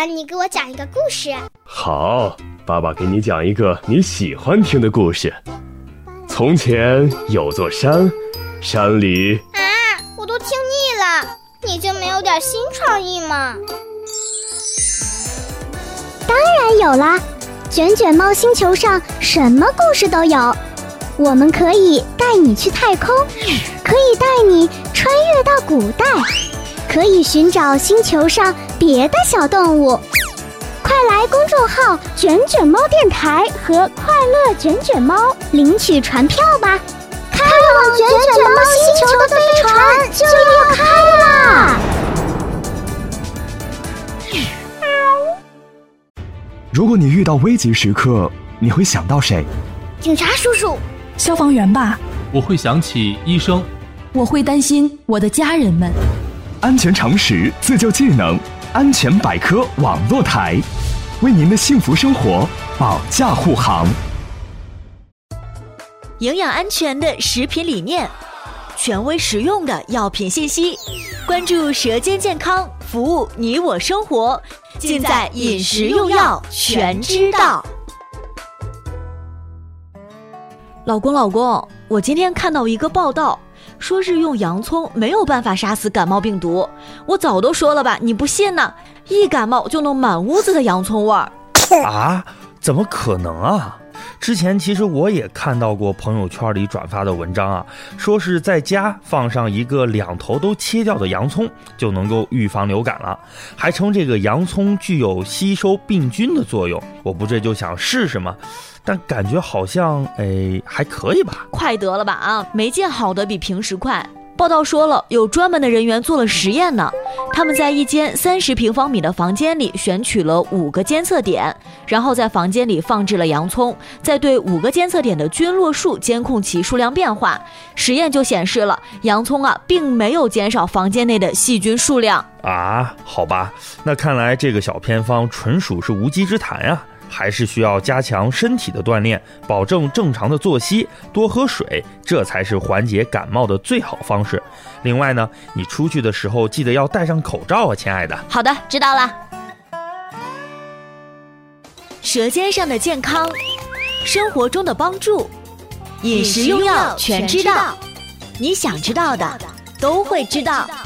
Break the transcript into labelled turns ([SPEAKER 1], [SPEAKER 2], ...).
[SPEAKER 1] 爸，你给我讲一个故事。
[SPEAKER 2] 好，爸爸给你讲一个你喜欢听的故事。从前有座山，山里……
[SPEAKER 1] 我都听腻了，你就没有点新创意吗？
[SPEAKER 3] 当然有啦，卷卷猫星球上什么故事都有。我们可以带你去太空，可以带你穿越到古代，可以寻找星球上别的小动物。快来公众号卷卷猫电台和快乐卷卷猫领取船票吧，开往卷卷猫星球的飞船就要开啦！
[SPEAKER 4] 如果你遇到危急时刻，你会想到谁？
[SPEAKER 1] 警察叔叔。
[SPEAKER 5] 消防员吧。
[SPEAKER 6] 我会想起医生。
[SPEAKER 5] 我会担心我的家人们。
[SPEAKER 4] 安全常识，自救技能，安全百科网络台，为您的幸福生活保驾护航。
[SPEAKER 7] 营养安全的食品理念，权威实用的药品信息，关注舌尖健康，服务你我生活，尽在饮食用药全知道。老公，我今天看到一个报道，说是用洋葱没有办法杀死感冒病毒。我早都说了吧，你不信呢？一感冒就弄满屋子的洋葱味儿。
[SPEAKER 8] 啊？怎么可能啊？之前其实我也看到过朋友圈里转发的文章啊，说是在家放上一个两头都切掉的洋葱就能够预防流感了，还称这个洋葱具有吸收病菌的作用。我不这就想试试吗？但感觉好像还可以吧。
[SPEAKER 7] 快得了吧啊，没见好的比平时快。报道说了，有专门的人员做了实验呢。他们在一间30平方米的房间里选取了5个监测点，然后在房间里放置了洋葱，再对5个监测点的菌落数监控其数量变化。实验就显示了，洋葱并没有减少房间内的细菌数量
[SPEAKER 8] 啊。好吧，那看来这个小偏方纯属是无稽之谈呀。还是需要加强身体的锻炼，保证正常的作息，多喝水，这才是缓解感冒的最好方式。另外呢，你出去的时候记得要戴上口罩啊，亲爱的。
[SPEAKER 7] 好的，知道了。舌尖上的健康，生活中的帮助，饮食用药全知道，你想知道的都会知道。